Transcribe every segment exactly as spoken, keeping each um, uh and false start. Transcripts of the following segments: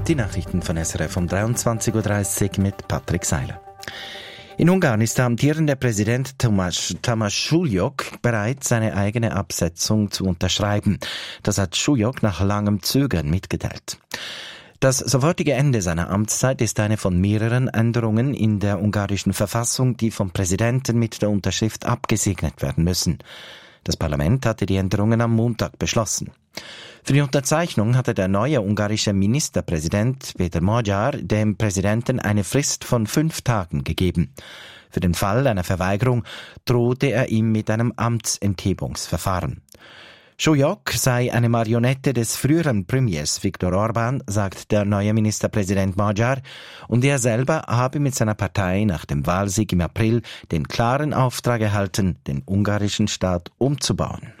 Die Nachrichten von S R F um dreiundzwanzig Uhr dreißig mit Patrick Seiler. In Ungarn ist der amtierende Präsident Tomáš Šulyok bereit, seine eigene Absetzung zu unterschreiben. Das hat Šulyok nach langem Zögern mitgeteilt. Das sofortige Ende seiner Amtszeit ist eine von mehreren Änderungen in der ungarischen Verfassung, die vom Präsidenten mit der Unterschrift abgesegnet werden müssen. Das Parlament hatte die Änderungen am Montag beschlossen. Für die Unterzeichnung hatte der neue ungarische Ministerpräsident Péter Magyar dem Präsidenten eine Frist von fünf Tagen gegeben. Für den Fall einer Verweigerung drohte er ihm mit einem Amtsenthebungsverfahren. Šulyok sei eine Marionette des früheren Premiers Viktor Orbán, sagt der neue Ministerpräsident Magyar, und er selber habe mit seiner Partei nach dem Wahlsieg im April den klaren Auftrag erhalten, den ungarischen Staat umzubauen.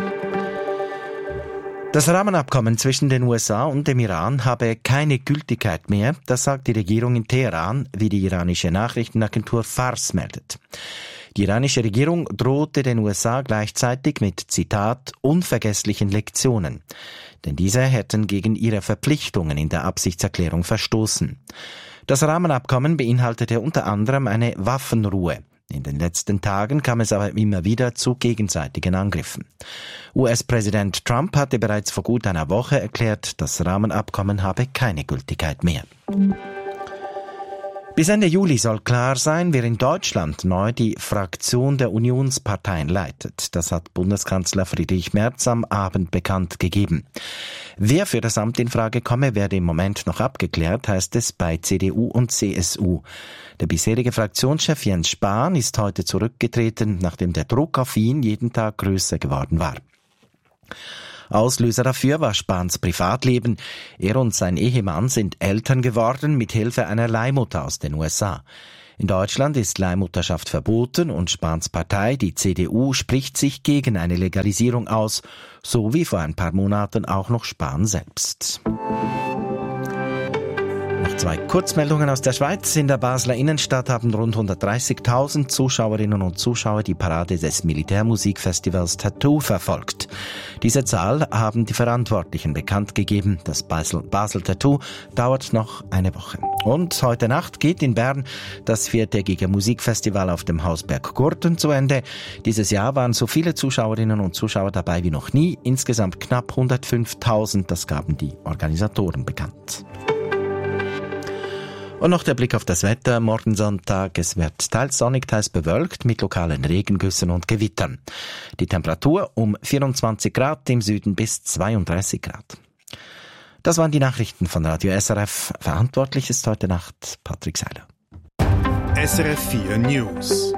Das Rahmenabkommen zwischen den U S A und dem Iran habe keine Gültigkeit mehr, das sagt die Regierung in Teheran, wie die iranische Nachrichtenagentur Fars meldet. Die iranische Regierung drohte den U S A gleichzeitig mit, Zitat, unvergesslichen Lektionen. Denn diese hätten gegen ihre Verpflichtungen in der Absichtserklärung verstoßen. Das Rahmenabkommen beinhaltete unter anderem eine Waffenruhe. In den letzten Tagen kam es aber immer wieder zu gegenseitigen Angriffen. U S-Präsident Trump hatte bereits vor gut einer Woche erklärt, das Rahmenabkommen habe keine Gültigkeit mehr. Bis Ende Juli soll klar sein, wer in Deutschland neu die Fraktion der Unionsparteien leitet. Das hat Bundeskanzler Friedrich Merz am Abend bekannt gegeben. Wer für das Amt in Frage komme, werde im Moment noch abgeklärt, heißt es bei C D U und C S U. Der bisherige Fraktionschef Jens Spahn ist heute zurückgetreten, nachdem der Druck auf ihn jeden Tag größer geworden war. Auslöser dafür war Spahns Privatleben. Er und sein Ehemann sind Eltern geworden mit Hilfe einer Leihmutter aus den U S A. In Deutschland ist Leihmutterschaft verboten und Spahns Partei, die C D U, spricht sich gegen eine Legalisierung aus, so wie vor ein paar Monaten auch noch Spahn selbst. Noch zwei Kurzmeldungen aus der Schweiz. In der Basler Innenstadt haben rund hundertdreißigtausend Zuschauerinnen und Zuschauer die Parade des Militärmusikfestivals Tattoo verfolgt. Diese Zahl haben die Verantwortlichen bekannt gegeben. Das Basel, Basel Tattoo dauert noch eine Woche. Und heute Nacht geht in Bern das viertägige Musikfestival auf dem Hausberg Gurten zu Ende. Dieses Jahr waren so viele Zuschauerinnen und Zuschauer dabei wie noch nie. Insgesamt knapp hundertfünftausend, das gaben die Organisatoren bekannt. Und noch der Blick auf das Wetter. Morgen Sonntag, es wird teils sonnig, teils bewölkt mit lokalen Regengüssen und Gewittern. Die Temperatur um vierundzwanzig Grad, im Süden bis zweiunddreißig Grad. Das waren die Nachrichten von Radio S R F. Verantwortlich ist heute Nacht Patrick Seiler. S R F vier News.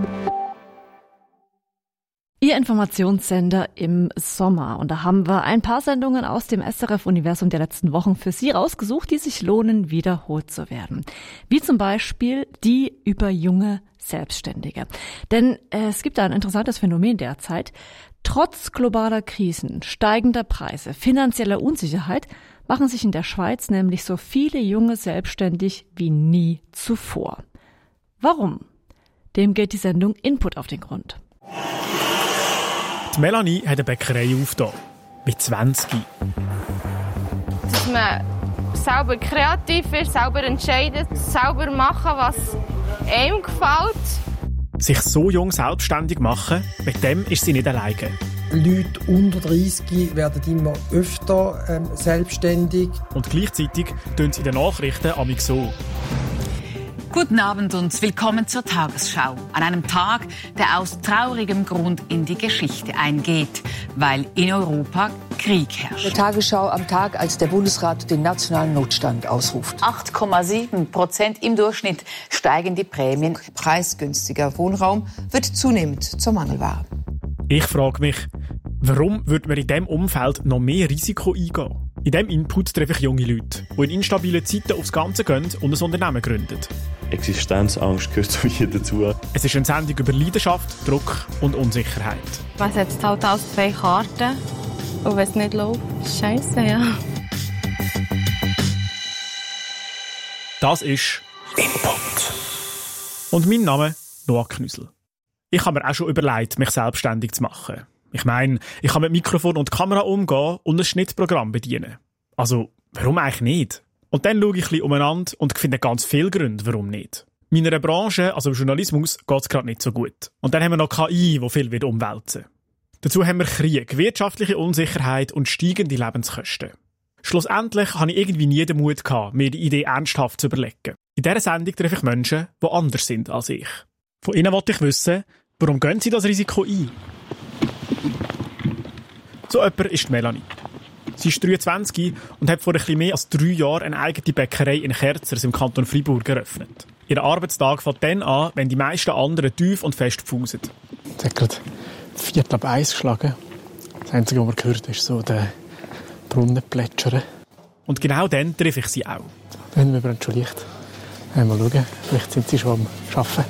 Ihr Informationssender im Sommer. Und da haben wir ein paar Sendungen aus dem S R F-Universum der letzten Wochen für Sie rausgesucht, die sich lohnen, wiederholt zu werden. Wie zum Beispiel die über junge Selbstständige. Denn äh, es gibt da ein interessantes Phänomen derzeit. Trotz globaler Krisen, steigender Preise, finanzieller Unsicherheit machen sich in der Schweiz nämlich so viele junge selbstständig wie nie zuvor. Warum? Dem geht die Sendung Input auf den Grund. Die Melanie hat eine Bäckerei aufgetan. Mit zwanzig. Dass man selber kreativ ist, selber entscheidet, selber machen, was einem gefällt. Sich so jung selbstständig machen, mit dem ist sie nicht alleine. Leute unter dreißig werden immer öfter ähm, selbstständig. Und gleichzeitig tun sie in den Nachrichten amig so. Guten Abend und willkommen zur Tagesschau. An einem Tag, der aus traurigem Grund in die Geschichte eingeht, weil in Europa Krieg herrscht. Die Tagesschau am Tag, als der Bundesrat den nationalen Notstand ausruft. acht Komma sieben Prozent im Durchschnitt steigen die Prämien. Preisgünstiger Wohnraum wird zunehmend zur Mangelware. Ich frage mich, warum würde man in diesem Umfeld noch mehr Risiko eingehen? In diesem Input treffe ich junge Leute, die in instabilen Zeiten aufs Ganze gehen und ein Unternehmen gründen. Existenzangst gehört zu mir dazu. Es ist eine Sendung über Leidenschaft, Druck und Unsicherheit. Man setzt halt alles zwei Karten. Und wenn es nicht läuft, ist scheisse, ja. Das ist Input. Und mein Name Noah Knüssel. Ich habe mir auch schon überlegt, mich selbstständig zu machen. Ich meine, ich kann mit Mikrofon und Kamera umgehen und ein Schnittprogramm bedienen. Also, warum eigentlich nicht? Und dann schaue ich ein bisschen umeinander und finde ganz viele Gründe, warum nicht. Meiner Branche, also im Journalismus, geht es gerade nicht so gut. Und dann haben wir noch K I, die viel wird umwälzen. Dazu haben wir Krieg, wirtschaftliche Unsicherheit und steigende Lebenskosten. Schlussendlich hatte ich irgendwie nie den Mut gehabt, mir die Idee ernsthaft zu überlegen. In dieser Sendung treffe ich Menschen, die anders sind als ich. Von ihnen wollte ich wissen, warum gehen sie das Risiko ein? So jemand ist Melanie. Sie ist dreiundzwanzig und hat vor ein bisschen mehr als drei Jahren eine eigene Bäckerei in Kerzers im Kanton Freiburg eröffnet. Ihr Arbeitstag fängt dann an, wenn die meisten anderen tief und fest pfusen. Es hat gerade Viertel ab eins geschlagen. Das Einzige, was man gehört, ist so der Brunnen plätschern. Und genau dann treffe ich sie auch. Wenn wir schon Licht. Mal schauen, vielleicht sind sie schon am Arbeiten.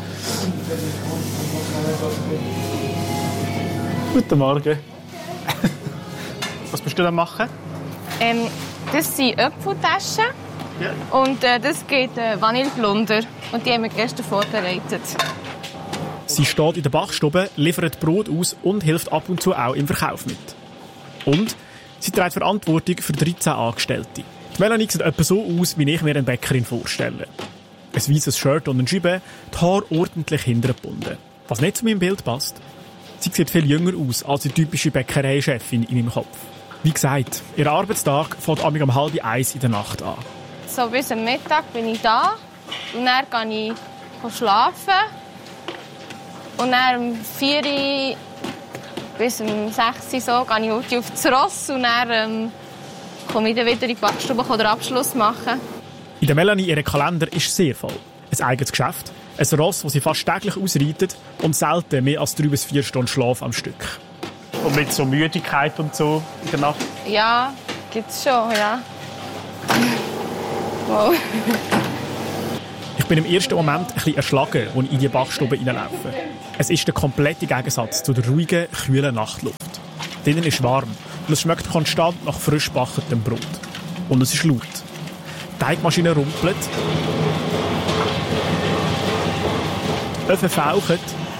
Guten Morgen. Was bist du da machen? Ähm, das sind Apfeltaschen. Ja. Und äh, das geht äh, Vanilleplunder. Und die haben wir gestern vorbereitet. Sie steht in der Backstube, liefert Brot aus und hilft ab und zu auch im Verkauf mit. Und sie trägt Verantwortung für dreizehn Angestellte. Die Melanie sieht etwa so aus, wie ich mir eine Bäckerin vorstelle. Ein weißes Shirt und eine Scheibe, die Haare ordentlich hintergebunden. Was nicht zu meinem Bild passt. Sie sieht viel jünger aus als die typische Bäckereichefin in meinem Kopf. Wie gesagt, ihr Arbeitstag fängt um halb eins in der Nacht an. So bis am Mittag bin ich da. Und dann gehe ich schlafen. Und dann um vier Uhr bis um sechs Uhr so, gehe ich auf das Ross. Und dann ähm, komme ich dann wieder in die Backstube und den Abschluss machen. In der Melanie, ihr Kalender ist sehr voll. Ein eigenes Geschäft, ein Ross, das sie fast täglich ausreitet und selten mehr als drei bis vier Stunden Schlaf am Stück. Und mit so Müdigkeit und so in der Nacht? Ja, gibt's schon, ja. Wow. Ich bin im ersten Moment ein bisschen erschlagen, als ich in die Backstube hineinlaufe. Es ist der komplette Gegensatz zu der ruhigen, kühlen Nachtluft. Drinnen ist warm und es schmeckt konstant nach frisch gebackenem Brot. Und es ist laut. Die Teigmaschine rumpelt. Die Öfen fauchen.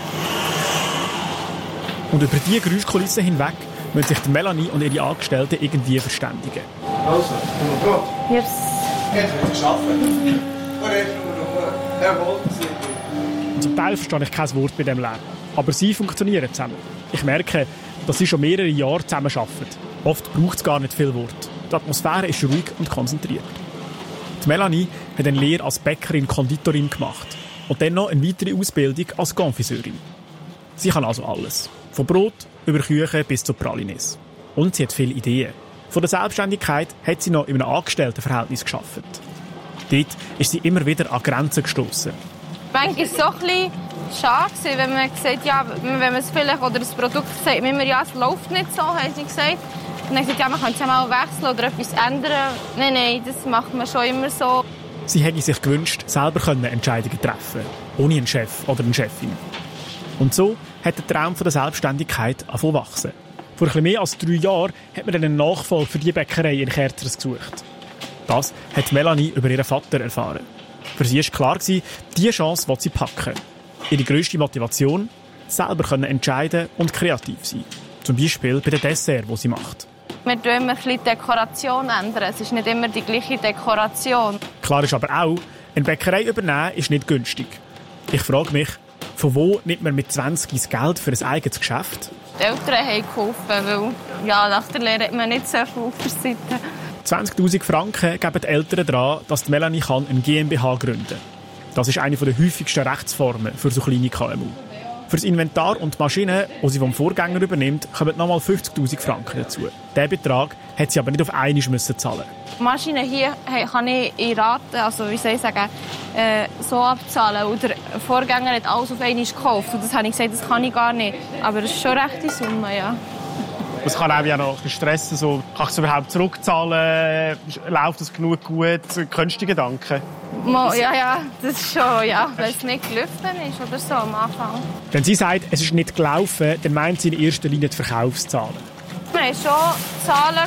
Und über diese Geräuschkulisse hinweg müssen sich die Melanie und ihre Angestellten irgendwie verständigen. Also, kommen wir Brot? Yes. Jetzt wird arbeiten. Oder jetzt nur noch Jawohl. Zum Teil verstehe ich kein Wort bei diesem Lärm. Aber sie funktionieren zusammen. Ich merke, dass sie schon mehrere Jahre zusammen arbeiten. Oft braucht es gar nicht viel Wort. Die Atmosphäre ist ruhig und konzentriert. Die Melanie hat eine Lehre als Bäckerin-Konditorin gemacht und dann noch eine weitere Ausbildung als Konfiseurin. Sie kann also alles. Von Brot über Küche bis zu Pralines. Und sie hat viele Ideen. Von der Selbstständigkeit hat sie noch in einem Angestelltenverhältnis gearbeitet. Dort ist sie immer wieder an Grenzen gestossen. Manchmal war es so ein bisschen schade, wenn man sagt, ja, wenn man es vielleicht, oder das Produkt sagt, immer, ja, es läuft nicht so, haben sie gesagt. Und dann gesagt, ja, man kann es ja mal wechseln oder etwas ändern. Nein, nein, das macht man schon immer so. Sie hätte sich gewünscht, selber Entscheidungen treffen können, ohne einen Chef oder eine Chefin. Und so hat der Traum von der Selbstständigkeit angefangen zu wachsen. Vor etwas mehr als drei Jahren hat man dann einen Nachfolger für die Bäckerei in Kerzers gesucht. Das hat Melanie über ihren Vater erfahren. Für sie war klar, diese Chance will sie packen. Ihre grösste Motivation? Selber entscheiden und kreativ sein. Zum Beispiel bei den Desserts, die sie macht. Wir ändern immer ein bisschen die Dekoration. Es ist nicht immer die gleiche Dekoration. Klar ist aber auch, eine Bäckerei übernehmen ist nicht günstig. Ich frage mich, von wo nimmt man mit zwanzig das Geld für ein eigenes Geschäft? Die Eltern haben geholfen, weil ja, nach der Lehre hat man nicht so viel auf der Seite. zwanzigtausend Franken geben die Eltern daran, dass die Melanie eine GmbH gründen kann. Das ist eine der häufigsten Rechtsformen für so kleine K M U. Für das Inventar und die Maschinen, die sie vom Vorgänger übernimmt, kommen nochmal fünfzigtausend Franken dazu. Diesen Betrag hat sie aber nicht auf einmal müssen zahlen. Die Maschine hier kann ich in Raten, also wie soll ich sagen, äh, so abzahlen. Und der Vorgänger hat alles auf einmal gekauft. Und das habe ich gesagt, das kann ich gar nicht. Aber das ist schon eine rechte Summe, ja. Es kann auch noch stressen, so, kann ich es überhaupt zurückzahlen? Läuft es genug gut? Kennst du die Gedanken? Mo, ja, ja, das ist schon, ja, weil es nicht gelaufen ist oder so am Anfang. Wenn sie sagt, es ist nicht gelaufen, dann meint sie in erster Linie die Verkaufszahlen. Wir hatten schon Zahlen,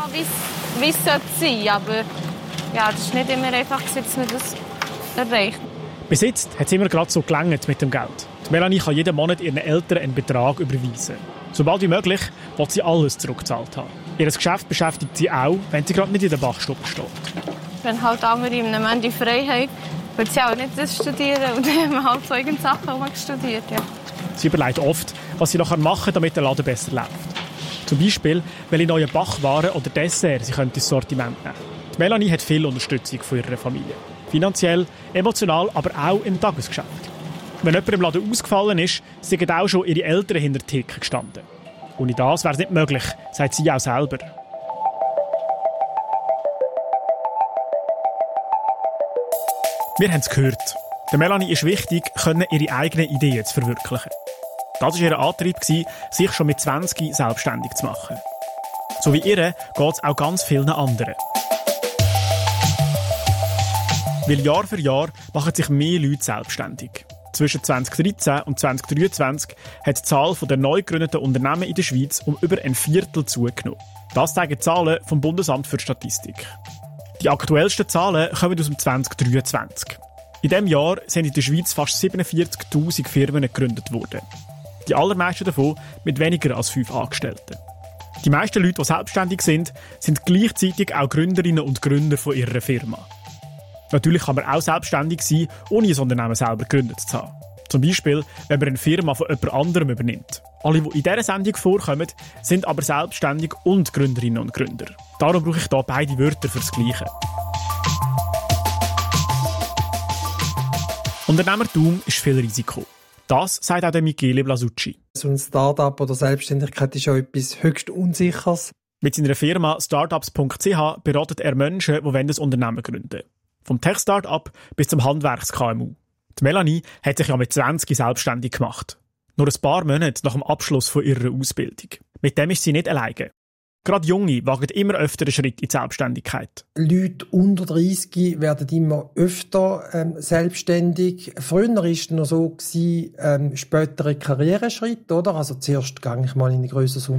wie es sein sollte, aber ja, das ist nicht immer einfach, dass man das erreicht. Bis jetzt hat es immer gerade so gelangt mit dem Geld. Die Melanie kann jeden Monat ihren Eltern einen Betrag überweisen. Sobald wie möglich will sie alles zurückgezahlt haben. Ihr Geschäft beschäftigt sie auch, wenn sie gerade nicht in der Backstube steht. wenn halt andere in einem Ende frei haben, würde sie auch nicht das studieren und dann haben wir halt so irgendwelche Sachen studiert, ja. Sie überlegt oft, was sie noch machen kann, damit der Laden besser läuft. Zum Beispiel, welche neuen Backwaren oder Desserts sie könnte ins Sortiment nehmen. Die Melanie hat viel Unterstützung von ihrer Familie. Finanziell, emotional, aber auch im Tagesgeschäft. Wenn jemand im Laden ausgefallen ist, sind auch schon ihre Eltern hinter der Theke gestanden. Ohne das wäre es nicht möglich, sagt sie auch selber. Wir haben es gehört. Der Melanie ist wichtig, können ihre eigenen Ideen zu verwirklichen. Das war ihr Antrieb, sich schon mit zwanzig selbstständig zu machen. So wie ihr geht es auch ganz vielen anderen. Weil Jahr für Jahr machen sich mehr Leute selbstständig. Zwischen zwanzig dreizehn und zwanzig dreiundzwanzig hat die Zahl der neu gegründeten Unternehmen in der Schweiz um über ein Viertel zugenommen. Das zeigen Zahlen vom Bundesamt für Statistik. Die aktuellsten Zahlen kommen aus dem zwanzig dreiundzwanzig. In diesem Jahr sind in der Schweiz fast siebenundvierzigtausend Firmen gegründet worden. Die allermeisten davon mit weniger als fünf Angestellten. Die meisten Leute, die selbstständig sind, sind gleichzeitig auch Gründerinnen und Gründer von ihrer Firma. Natürlich kann man auch selbstständig sein, ohne ein Unternehmen selber gegründet zu haben. Zum Beispiel, wenn man eine Firma von jemand anderem übernimmt. Alle, die in dieser Sendung vorkommen, sind aber selbstständig und Gründerinnen und Gründer. Darum brauche ich hier beide Wörter für das Gleiche. Unternehmertum ist viel Risiko. Das sagt auch der Michele Blasucci. So ein Start-up oder Selbstständigkeit ist auch etwas höchst Unsicheres. Mit seiner Firma startups punkt c h beratet er Menschen, die ein Unternehmen gründen wollen. Vom Tech-Start-up bis zum Handwerks-K M U. Die Melanie hat sich ja mit zwanzig selbstständig gemacht. Nur ein paar Monate nach dem Abschluss von ihrer Ausbildung. Mit dem ist sie nicht alleine. Gerade Junge wagen immer öfter einen Schritt in die Selbstständigkeit. Leute unter dreissig werden immer öfter ähm, selbstständig. Früher war es noch so, ähm, spätere Karriereschritt, oder? Also zuerst gehe ich mal in ein grösseres